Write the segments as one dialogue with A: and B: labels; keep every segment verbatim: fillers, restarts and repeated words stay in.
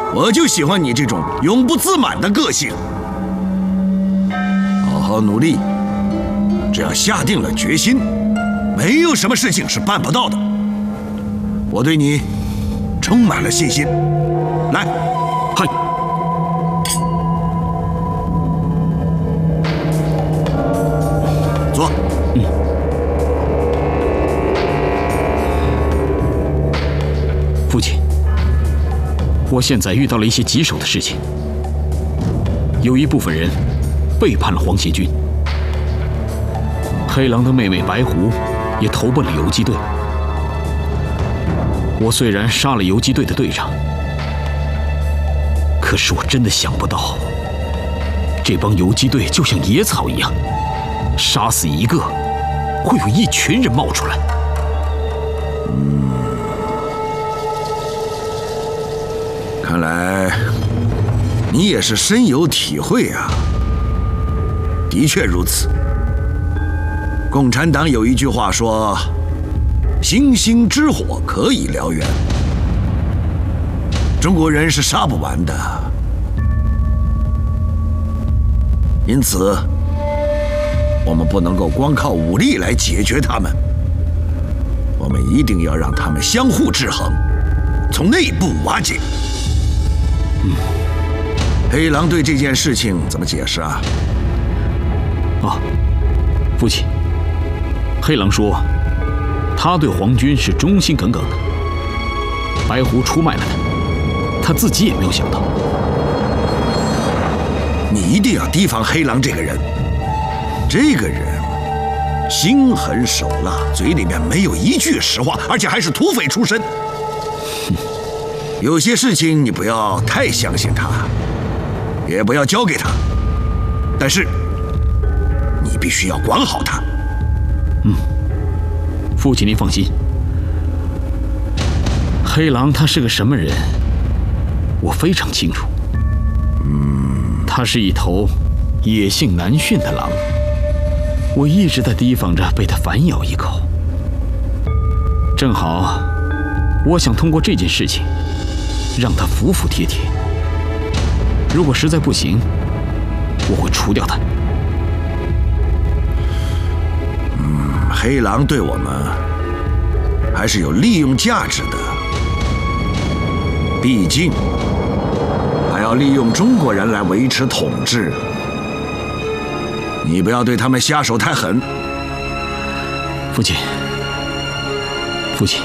A: 我就喜欢你这种永不自满的个性。好好努力，只要下定了决心，没有什么事情是办不到的。我对你充满了信心。来，
B: 嗨，
A: 坐。
B: 嗯。父亲，我现在遇到了一些棘手的事情，有一部分人背叛了皇协军，黑狼的妹妹白狐也投奔了游击队。我虽然杀了游击队的队长，可是我真的想不到，这帮游击队就像野草一样，杀死一个，会有一群人冒出来。
A: 嗯，看来你也是深有体会啊。的确如此。共产党有一句话说：“星星之火可以燎原。”中国人是杀不完的，因此我们不能够光靠武力来解决他们，我们一定要让他们相互制衡，从内部瓦解。
B: 嗯，
A: 黑狼对这件事情怎么解释啊？
B: 啊，父亲，黑狼说他对皇军是忠心耿耿的，白狐出卖了他，他自己也没有想到。
A: 你一定要提防黑狼这个人，这个人心狠手辣，嘴里面没有一句实话，而且还是土匪出身。有些事情你不要太相信他，也不要交给他，但是你必须要管好他。
B: 嗯，父亲您放心，黑狼他是个什么人，我非常清楚。
A: 嗯，
B: 他是一头野性难驯的狼，我一直在提防着被他反咬一口。正好，我想通过这件事情，让他服服帖帖。如果实在不行，我会除掉他。
A: 嗯，黑狼对我们还是有利用价值的，毕竟还要利用中国人来维持统治。你不要对他们下手太狠。
B: 父亲，父亲，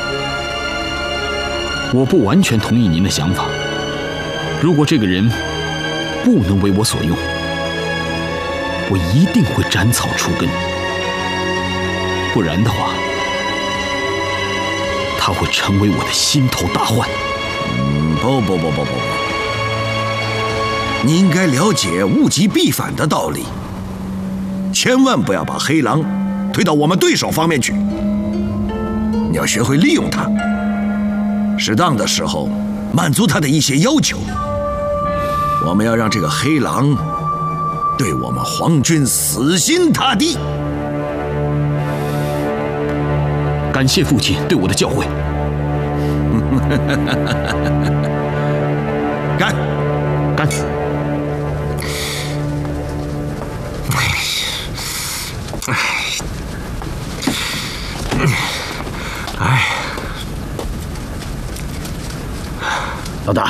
B: 我不完全同意您的想法。如果这个人不能为我所用，我一定会斩草除根。不然的话，他会成为我的心头大患。
A: 嗯，不不不不不不，你应该了解物极必反的道理，千万不要把黑狼推到我们对手方面去。你要学会利用他，适当的时候满足他的一些要求。我们要让这个黑狼对我们皇军死心塌地。
B: 感谢父亲对我的教诲。
A: 干！
B: 干！
C: 哎，
D: 老大，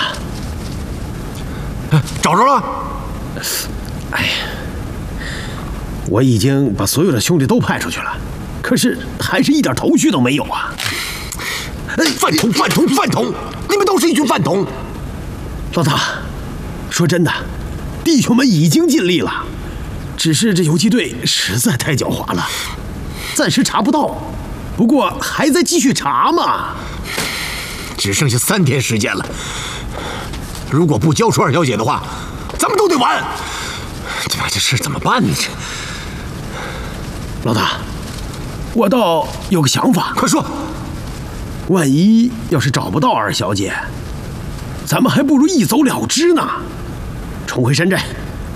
C: 找着了！
D: 哎，我已经把所有的兄弟都派出去了，可是还是一点头绪都没有啊！
C: 饭桶，饭桶，饭桶！你们都是一群饭桶！
D: 老大，说真的，弟兄们已经尽力了，只是这游击队实在太狡猾了，暂时查不到。不过还在继续查嘛。
C: 只剩下三天时间了，如果不交出二小姐的话，咱们都得完。这把这事怎么办呢？这
D: 老大，我倒有个想法，
C: 快说。
D: 万一要是找不到二小姐，咱们还不如一走了之呢。重回山寨，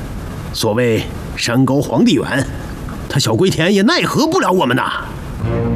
D: 所谓山高皇帝远，他小龟田也奈何不了我们呐。